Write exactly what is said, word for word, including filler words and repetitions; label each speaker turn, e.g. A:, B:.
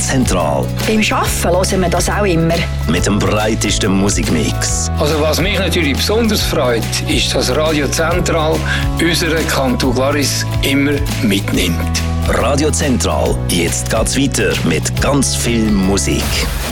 A: Zentral.
B: Beim Arbeiten hören wir das auch immer.
A: Mit dem breitesten Musikmix.
C: Also was mich natürlich besonders freut, ist, dass Radio Zentral unseren Kanton Glaris immer mitnimmt.
A: Radio Zentral, jetzt geht's weiter mit ganz viel Musik.